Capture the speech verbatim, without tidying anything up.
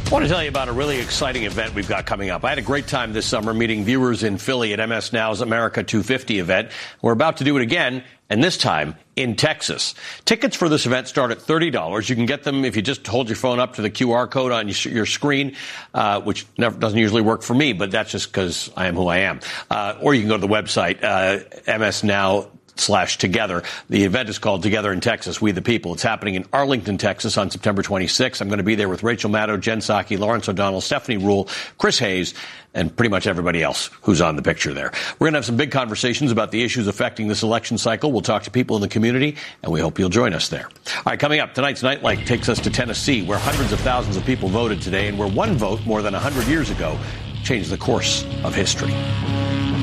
I want to tell you about a really exciting event we've got coming up. I had a great time this summer meeting viewers in Philly at M S Now's America two fifty event. We're about to do it again, and this time in Texas. Tickets for this event start at thirty dollars. You can get them if you just hold your phone up to the Q R code on your screen, uh, which never, doesn't usually work for me, but that's just because I am who I am. Uh, or you can go to the website, uh, M S Now slash together. The event is called Together in Texas, We the People. It's happening in Arlington, Texas on September twenty-sixth. I'm going to be there with Rachel Maddow, Jen Psaki, Lawrence O'Donnell, Stephanie Ruhle, Chris Hayes, and pretty much everybody else who's on the picture there. We're going to have some big conversations about the issues affecting this election cycle. We'll talk to people in the community, and we hope you'll join us there. All right, coming up, tonight's Nightlight takes us to Tennessee, where hundreds of thousands of people voted today, and where one vote more than one hundred years ago changed the course of history.